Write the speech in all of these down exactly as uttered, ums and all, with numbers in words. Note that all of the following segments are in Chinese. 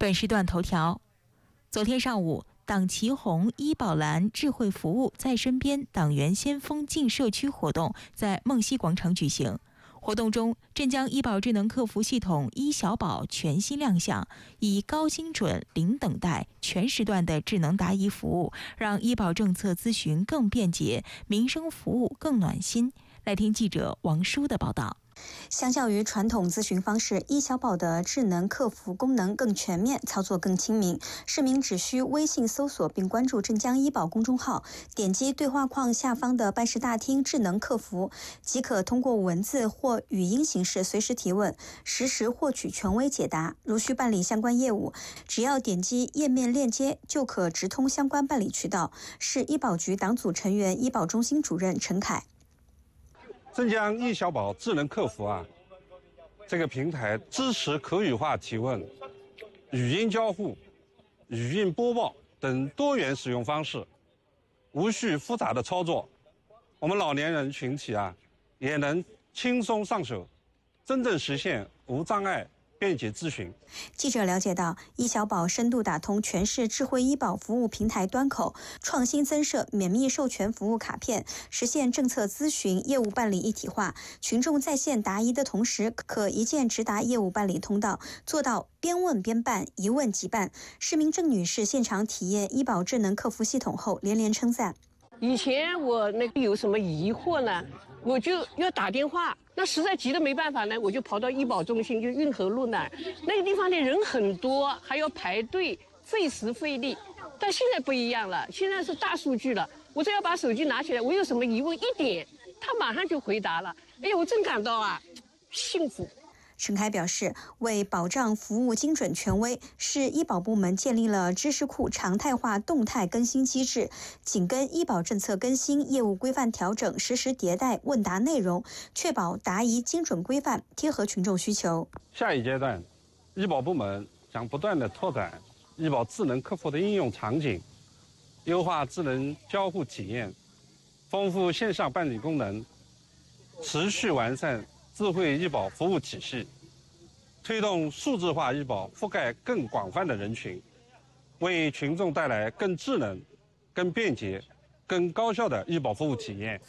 本时段头条：昨天上午，党旗红医保蓝智慧服务在身边党员先锋进社区活动在梦溪广场举行。活动中，镇江医保智能客服系统医小保全新亮相，以高精准、零等待、全时段的智能答疑服务，让医保政策咨询更便捷，民生服务更暖心。来听记者王舒的报道。 相较于传统咨询方式，医小保的智能客服功能更全面，操作更亲民。市民只需微信搜索并关注镇江医保公众号，点击对话框下方的办事大厅智能客服，即可通过文字或语音形式随时提问，实时获取权威解答。如需办理相关业务，只要点击页面链接就可直通相关办理渠道。市医保局党组成员、医保中心主任陈凯。 镇江医小保智能客服啊，这个平台支持口语化提问、语音交互、语音播报等多元使用方式，无需复杂的操作，我们老年人群体啊也能轻松上手，真正实现无障碍便捷咨询。 记者了解到，医小保深度打通全市智慧医保服务平台端口，创新增设免密授权服务卡片，实现政策咨询、业务办理一体化。群众在线答疑的同时，可一键直达业务办理通道，做到边问边办，一问即办。市民郑女士现场体验医保智能客服系统后连连称赞。 以前我那个有什么疑惑呢，我就要打电话，那实在急得没办法呢，我就跑到医保中心，就运河路那儿，那个地方的人很多，还要排队，费时费力。但现在不一样了，现在是大数据了，我只要把手机拿起来，我有什么疑问一点，他马上就回答了。哎呀，我真感到啊，幸福。 陈凯表示，为保障服务精准权威，市医保部门建立了知识库常态化动态更新机制，紧跟医保政策更新、业务规范调整，实时迭代问答内容，确保答疑精准规范，贴合群众需求。 下一阶段，医保部门将不断地拓展医保智能客服的应用场景，优化智能交互体验，丰富线上办理功能，持续完善智慧医保服务体系，推动数字化医保覆盖更广泛的人群，为群众带来更智能、更便捷、更高效的医保服务体验。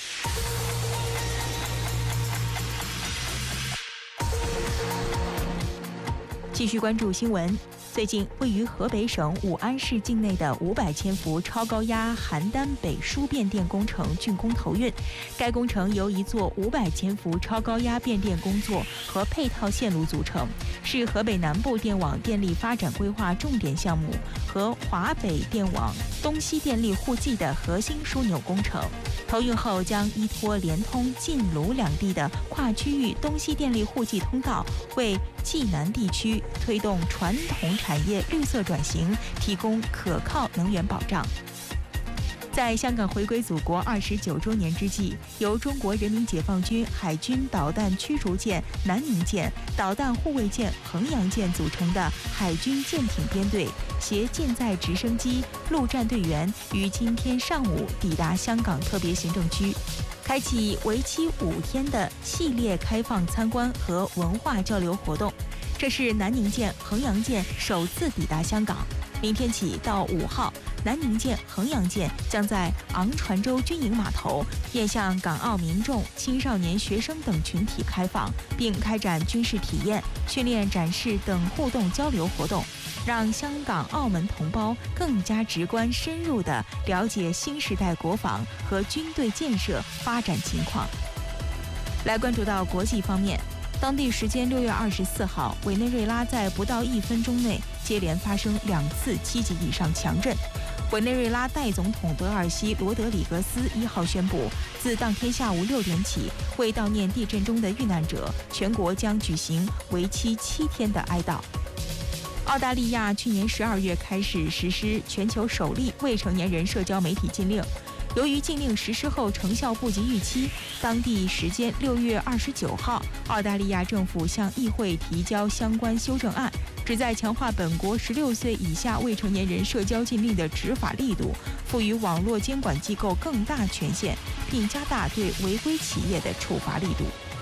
继续关注新闻。最近，位于河北省武安市境内的五百千伏超高压邯郸北输变电工程竣工投运。该工程由一座五百千伏超高压变电工作和配套线路组成，是河北南部电网电力发展规划重点项目和华北电网东西电力互济的核心枢纽工程。投运后将依托连通晋鲁两地的跨区域东西电力互济通道，为冀南地区推动传统产业绿色转型提供可靠能源保障。在香港回归祖国二十九周年之际，由中国人民解放军海军导弹驱逐舰南宁舰、导弹护卫舰衡阳舰组成的海军舰艇编队携舰载直升机、陆战队员于今天上午抵达香港特别行政区，开启为期五天的系列开放参观和文化交流活动。这是南宁舰、衡阳舰首次抵达香港。明天起到五号，南宁舰、衡阳舰将在昂船洲军营码头面向港澳民众、青少年学生等群体开放，并开展军事体验、训练展示等互动交流活动，让香港、澳门同胞更加直观深入地了解新时代国防和军队建设发展情况。来关注到国际方面，当地时间六月二十四号，委内瑞拉在不到一分钟内接连发生两次七级以上强震。委内瑞拉代总统德尔西·罗德里格斯一号宣布，自当天下午六点起，为悼念地震中的遇难者，全国将举行为期七天的哀悼。澳大利亚去年十二月开始实施全球首例未成年人社交媒体禁令。由于禁令实施后成效不及预期，当地时间六月二十九号，澳大利亚政府向议会提交相关修正案，旨在强化本国十六岁以下未成年人社交禁令的执法力度，赋予网络监管机构更大权限，并加大对违规企业的处罚力度。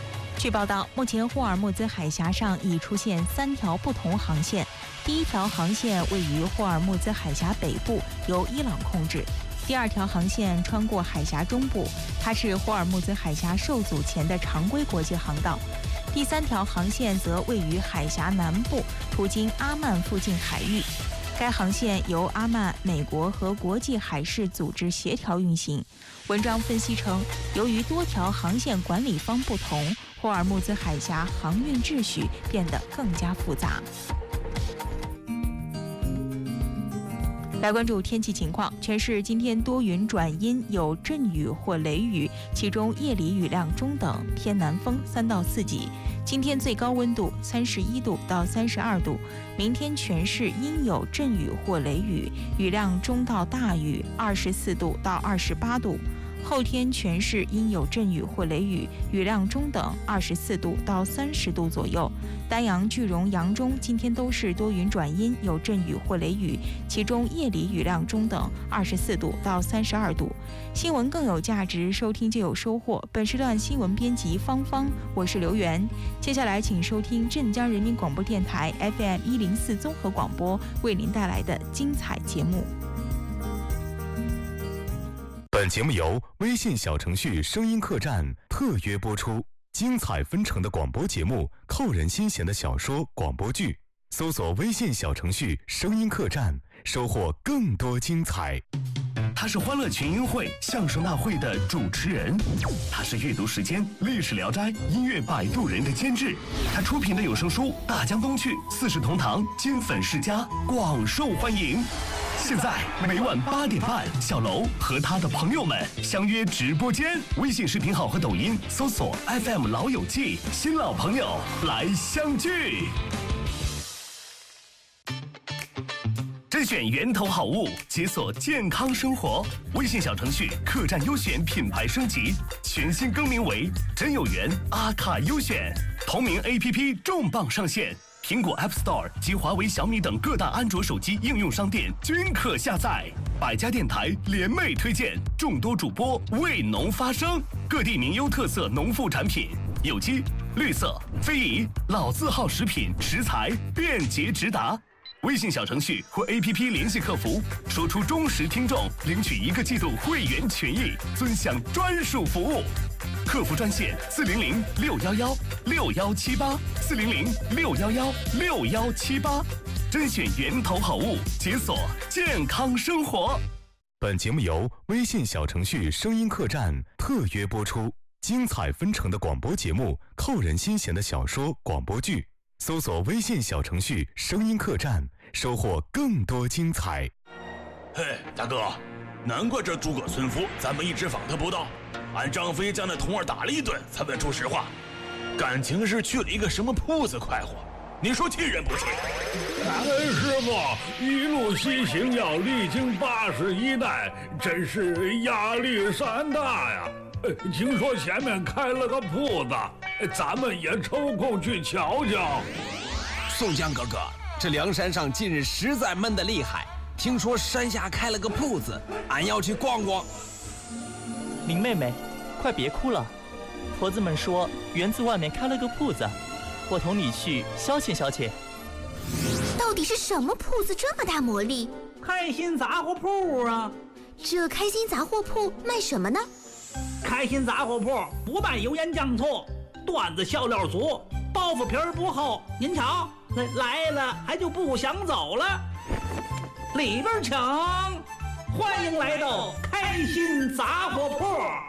据报道，目前霍尔木兹海峡上已出现三条不同航线。第一条航线位于霍尔木兹海峡北部，由伊朗控制；第二条航线穿过海峡中部，它是霍尔木兹海峡受阻前的常规国际航道；第三条航线则位于海峡南部，途经阿曼附近海域。该航线由阿曼、美国和国际海事组织协调运行。文章分析称，由于多条航线管理方不同，霍尔木兹海峡航运秩序变得更加复杂。来关注天气情况，全市今天多云转阴，有阵雨或雷雨，其中夜里雨量中等，偏南风三到四级。今天最高温度三十一度到三十二度，明天全市阴有阵雨或雷雨，雨量中到大雨，二十四度到二十八度。后天全市阴有阵雨或雷雨，雨量中等，二十四度到三十度左右。丹阳、句容、扬中今天都是多云转阴，有阵雨或雷雨，其中夜里雨量中等，二十四度到三十二度。新闻更有价值，收听就有收获。本时段新闻编辑芳芳，我是刘源。接下来请收听镇江人民广播电台 F M 一零四综合广播为您带来的精彩节目。 本节目由微信小程序声音客栈特约播出，精彩纷呈的广播节目，扣人心弦的小说、广播剧，搜索微信小程序声音客栈，收获更多精彩。 他是欢乐群英会相声大会的主持人，他是阅读时间历史聊斋音乐摆渡人的监制，他出品的有声书《大江东去》《四世同堂》金粉世家广受欢迎。现在每晚八点半，小楼和他的朋友们相约直播间，微信视频号和抖音搜索 F M 老友记，新老朋友来相聚。甄选源头好物，解锁健康生活。微信小程序客栈优选品牌升级，全新更名为真有缘阿卡优选。同名 A P P 重磅上线，苹果 App Store 及华为、小米等各大安卓手机应用商店均可下载。百家电台联袂推荐，众多主播为农发声，各地名优特色农副产品，有机、绿色、非遗、老字号食品食材便捷直达。微信小程序或 A P P 联系客服，说出忠实听众，领取一个季度会员权益，尊享专属服务。客服专线四零零六幺幺六幺七八四零零六幺幺六幺七八，甄选源头好物，解锁健康生活。 本节目由微信小程序声音客栈特约播出，精彩纷呈的广播节目，扣人心弦的小说、广播剧，搜索微信小程序声音客栈，收获更多精彩。 嘿，大哥，难怪这诸葛村夫咱们一直访他不到，俺张飞将那童儿打了一顿，才问出实话，感情是去了一个什么铺子快活，你说气人不气？ 哎，师傅，一路西行要历经八十一难，真是压力山大呀。听说前面开了个铺子，咱们也抽空去瞧瞧。 宋江哥哥，这梁山上近日实在闷得厉害，听说山下开了个铺子，俺要去逛逛。 林妹妹，快别哭了，婆子们说园子外面开了个铺子，我同你去消遣消遣。 到底是什么铺子这么大魔力？ 开心杂货铺啊！ 这开心杂货铺卖什么呢？ 开心杂货铺不卖油盐酱醋，段子笑料足，包袱皮儿不厚。您瞧，来了还就不想走了。里边请，欢迎来到开心杂货铺。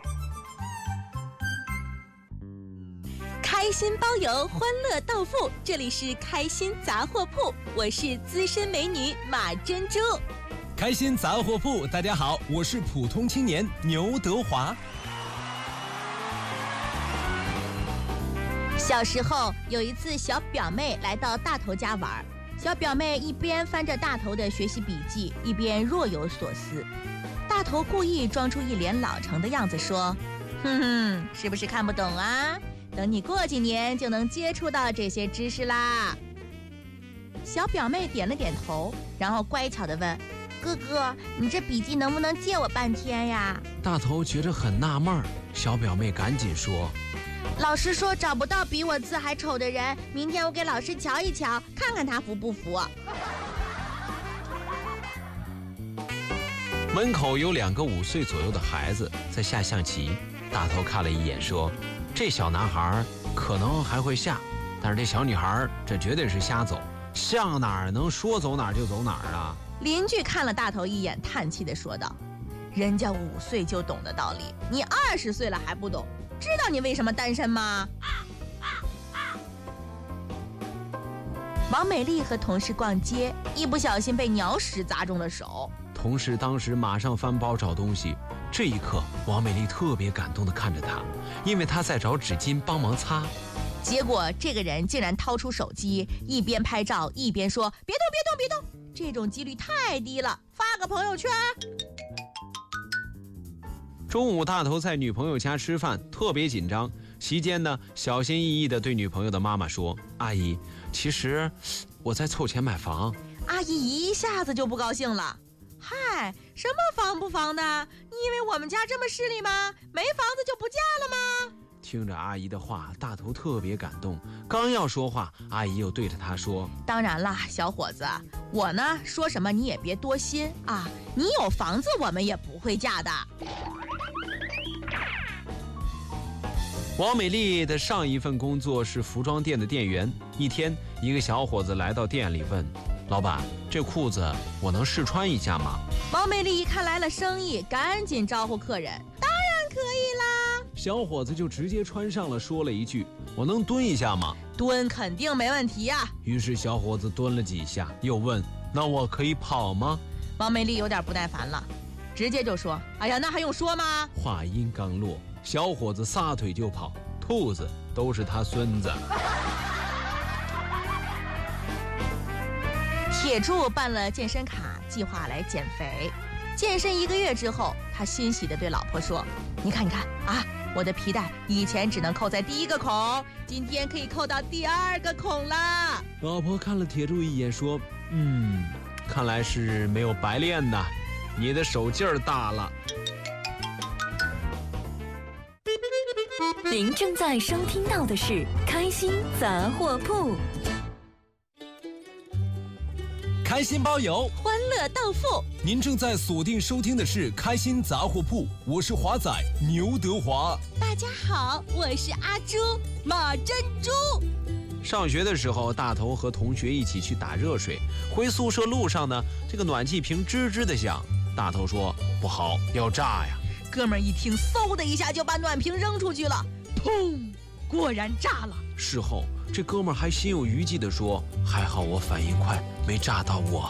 开心包邮，欢乐到付，这里是开心杂货铺，我是资深美女马珍珠。 开心杂货铺，大家好，我是普通青年牛德华。 小时候有一次，小表妹来到大头家玩，小表妹一边翻着大头的学习笔记，一边若有所思。大头故意装出一脸老成的样子说：“哼哼，是不是看不懂啊？等你过几年就能接触到这些知识啦。”小表妹点了点头，然后乖巧地问：“哥哥，你这笔记能不能借我半天呀？” 大头觉着很纳闷，小表妹赶紧说：“ 老师说找不到比我字还丑的人，明天我给老师瞧一瞧，看看他服不服。 门口有两个五岁左右的孩子在下象棋，大头看了一眼说：“这小男孩可能还会下，但是这小女孩这绝对是瞎走，象哪儿能说走哪儿就走哪儿啊？” 邻居看了大头一眼，叹气地说道：“人家五岁就懂的道理，你二十岁了还不懂，知道你为什么单身吗？”王美丽和同事逛街，一不小心被鸟屎砸中了手。 同事当时马上翻包找东西，这一刻王美丽特别感动地看着他，因为他在找纸巾帮忙擦。 结果这个人竟然掏出手机，一边拍照一边说：“别动别动别动，这种几率太低了，发个朋友圈。” 中午大头在女朋友家吃饭，特别紧张。席间呢，小心翼翼地对女朋友的妈妈说：“阿姨，其实我在凑钱买房。” 阿姨一下子就不高兴了：“嗨，什么房不房的？你以为我们家这么势利吗？没房子就不嫁了吗？” 听着阿姨的话，大头特别感动，刚要说话，阿姨又对着他说：“ 当然啦，小伙子，我呢说什么你也别多心啊，你有房子我们也不会嫁的。” 王美丽的上一份工作是服装店的店员。一天，一个小伙子来到店里问：“老板，这裤子我能试穿一下吗？” 王美丽一看来了生意，赶紧招呼客人：“当然可以啦！” 小伙子就直接穿上了，说了一句：“我能蹲一下吗？”“ 蹲肯定没问题呀。” 于是小伙子蹲了几下，又问：“那我可以跑吗？” 王美丽有点不耐烦了，直接就说：“哎呀，那还用说吗？” 话音刚落，小伙子撒腿就跑，兔子都是他孙子。 铁柱办了健身卡，计划来减肥。健身一个月之后，他欣喜地对老婆说：“你看，你看啊，我的皮带以前只能扣在第一个孔，今天可以扣到第二个孔了。” 老婆看了铁柱一眼，说：“嗯，看来是没有白练呐，你的手劲儿大了。” 您正在收听到的是《开心杂货铺》。 开心包邮， 欢乐到付。 您正在锁定收听的是开心杂货铺，我是华仔牛德华。 大家好，我是阿朱马珍珠。 上学的时候，大头和同学一起去打热水，回宿舍路上呢，这个暖气瓶吱吱的响。大头说：“不好，要炸呀！” 哥们儿一听，嗖的一下就把暖瓶扔出去了，砰！果然炸了。 事后，这哥们儿还心有余悸地说：“还好我反应快，没炸到我。”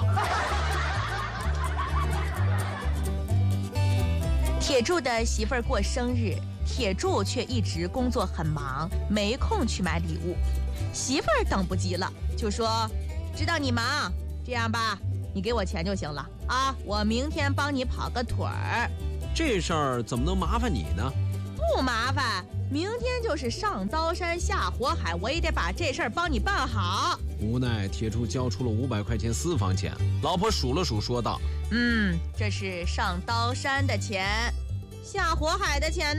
铁柱的媳妇儿过生日，铁柱却一直工作很忙，没空去买礼物。媳妇儿等不及了，就说：“知道你忙，这样吧，你给我钱就行了啊，我明天帮你跑个腿儿。” 这事儿怎么能麻烦你呢？ 不麻烦，明天就是上刀山下火海，我也得把这事儿帮你办好。 无奈铁柱交出了五百块钱私房钱，老婆数了数，说道：“ 嗯，这是上刀山的钱，下火海的钱呢？”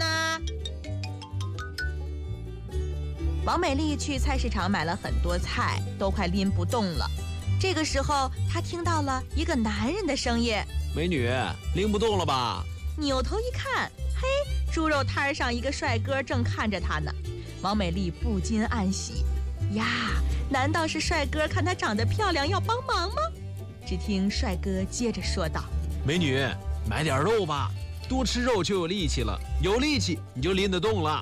王美丽去菜市场买了很多菜，都快拎不动了。这个时候，她听到了一个男人的声音：“ 美女，拎不动了吧？” 扭头一看，嘿，猪肉摊上一个帅哥正看着她呢。王美丽不禁暗喜，呀，难道是帅哥看她长得漂亮要帮忙吗？只听帅哥接着说道：“ 美女，买点肉吧，多吃肉就有力气了，有力气你就拎得动了。”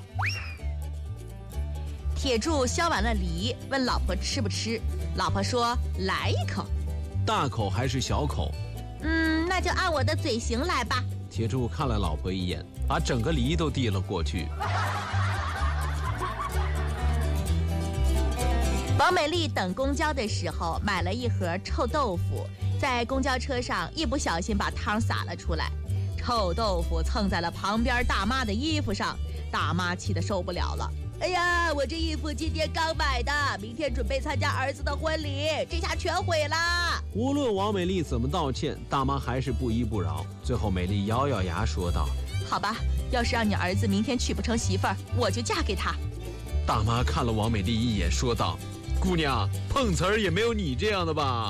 铁柱削完了梨，问老婆吃不吃，老婆说：“来一口。” 大口还是小口？ 嗯，那就按我的嘴型来吧。 铁柱看了老婆一眼，把整个梨都递了过去。 王美丽等公交的时候买了一盒臭豆腐，在公交车上一不小心把汤洒了出来，臭豆腐蹭在了旁边大妈的衣服上，大妈气得受不了了。哎呀，我这衣服今天刚买的，明天准备参加儿子的婚礼，这下全毁了。 无论王美丽怎么道歉，大妈还是不依不饶。最后美丽咬咬牙说道：“ 好吧，要是让你儿子明天娶不成媳妇儿，我就嫁给他。” 大妈看了王美丽一眼，说道：“姑娘，碰瓷儿也没有你这样的吧？”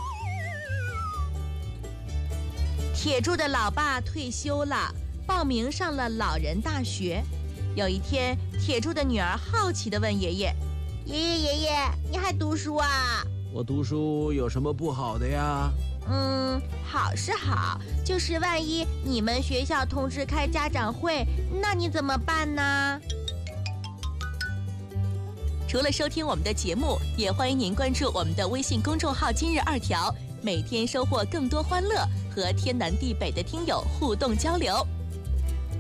铁柱的老爸退休了，报名上了老人大学。有一天，铁柱的女儿好奇地问爷爷：“ 爷爷爷爷，你还读书啊？”“ 我读书有什么不好的呀？”“ 嗯，好是好，就是万一你们学校通知开家长会，那你怎么办呢？” 除了收听我们的节目，也欢迎您关注我们的微信公众号“今日二条”，每天收获更多欢乐，和天南地北的听友互动交流。